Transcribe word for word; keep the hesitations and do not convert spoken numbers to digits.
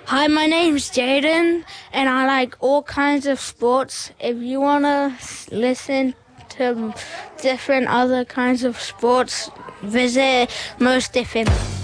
Hi, my name's Jaden, and I like all kinds of sports. If you want to listen to different other kinds of sports, visit Most Different.